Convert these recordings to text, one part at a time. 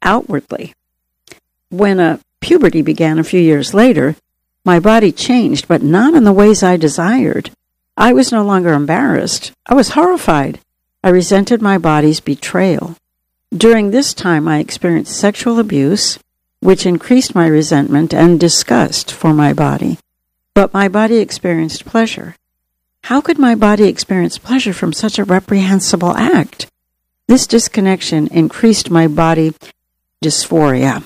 outwardly. When puberty began a few years later, my body changed, but not in the ways I desired. I was no longer embarrassed. I was horrified. I resented my body's betrayal. During this time, I experienced sexual abuse, which increased my resentment and disgust for my body. But my body experienced pleasure. How could my body experience pleasure from such a reprehensible act? This disconnection increased my body dysphoria.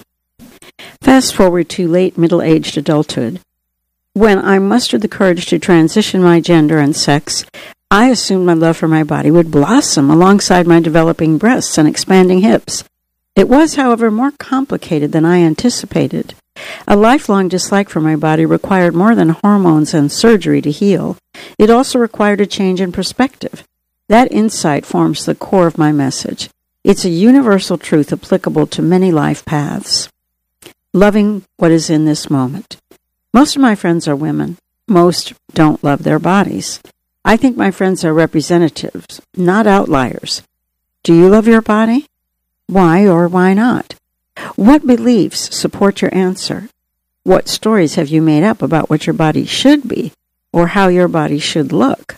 Fast forward to late middle-aged adulthood. When I mustered the courage to transition my gender and sex, I assumed my love for my body would blossom alongside my developing breasts and expanding hips. It was, however, more complicated than I anticipated. A lifelong dislike for my body required more than hormones and surgery to heal. It also required a change in perspective. That insight forms the core of my message. It's a universal truth applicable to many life paths. Loving what is in this moment. Most of my friends are women. Most don't love their bodies. I think my friends are representatives, not outliers. Do you love your body? Why or why not? What beliefs support your answer? What stories have you made up about what your body should be or how your body should look?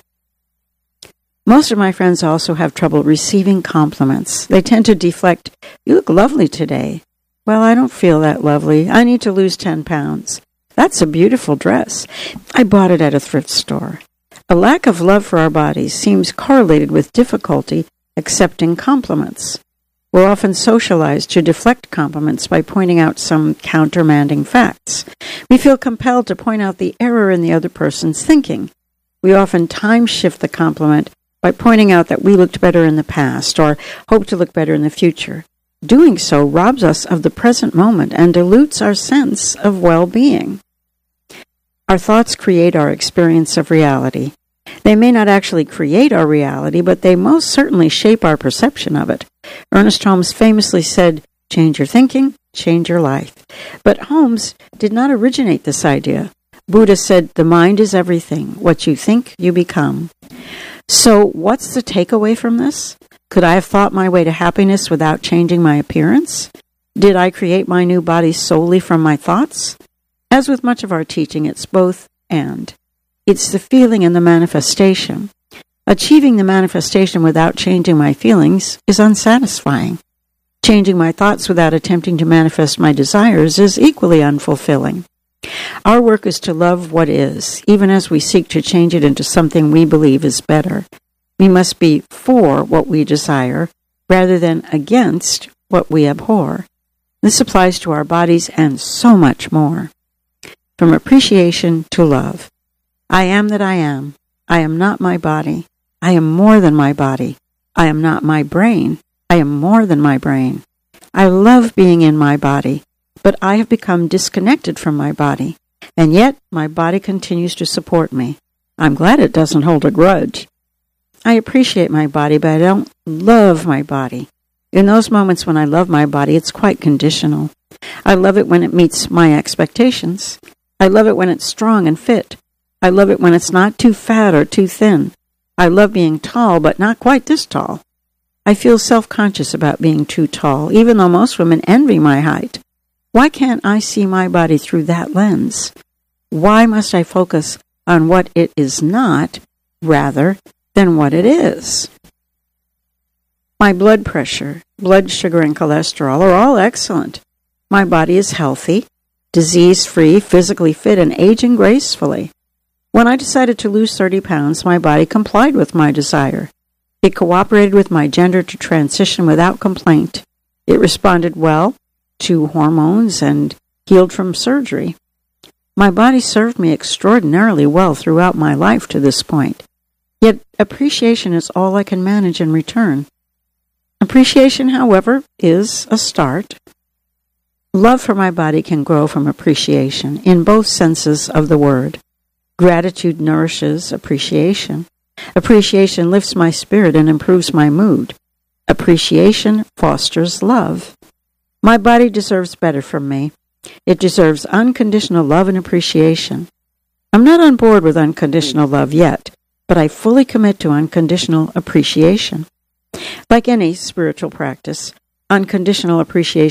Most of my friends also have trouble receiving compliments. They tend to deflect, "You look lovely today." "Well, I don't feel that lovely. I need to lose 10 pounds. That's a beautiful dress. I bought it at a thrift store." A lack of love for our bodies seems correlated with difficulty accepting compliments. We're often socialized to deflect compliments by pointing out some countermanding facts. We feel compelled to point out the error in the other person's thinking. We often time-shift the compliment by pointing out that we looked better in the past or hope to look better in the future. Doing so robs us of the present moment and dilutes our sense of well-being. Our thoughts create our experience of reality. They may not actually create our reality, but they most certainly shape our perception of it. Ernest Holmes famously said, "Change your thinking, change your life." But Holmes did not originate this idea. Buddha said, "The mind is everything. What you think, you become." So what's the takeaway from this? Could I have thought my way to happiness without changing my appearance? Did I create my new body solely from my thoughts? As with much of our teaching, it's both and. It's the feeling and the manifestation. Achieving the manifestation without changing my feelings is unsatisfying. Changing my thoughts without attempting to manifest my desires is equally unfulfilling. Our work is to love what is, even as we seek to change it into something we believe is better. We must be for what we desire, rather than against what we abhor. This applies to our bodies and so much more. From appreciation to love. I am that I am. I am not my body. I am more than my body. I am not my brain. I am more than my brain. I love being in my body, but I have become disconnected from my body, and yet my body continues to support me. I'm glad it doesn't hold a grudge. I appreciate my body, but I don't love my body. In those moments when I love my body, it's quite conditional. I love it when it meets my expectations. I love it when it's strong and fit. I love it when it's not too fat or too thin. I love being tall, but not quite this tall. I feel self-conscious about being too tall, even though most women envy my height. Why can't I see my body through that lens? Why must I focus on what it is not, rather than what it is? My blood pressure, blood sugar, and cholesterol are all excellent. My body is healthy, disease-free, physically fit, and aging gracefully. When I decided to lose 30 pounds, my body complied with my desire. It cooperated with my gender to transition without complaint. It responded well to hormones and healed from surgery. My body served me extraordinarily well throughout my life to this point. Yet appreciation is all I can manage in return. Appreciation, however, is a start. Love for my body can grow from appreciation in both senses of the word. Gratitude nourishes appreciation. Appreciation lifts my spirit and improves my mood. Appreciation fosters love. My body deserves better from me. It deserves unconditional love and appreciation. I'm not on board with unconditional love yet, but I fully commit to unconditional appreciation. Like any spiritual practice, unconditional appreciation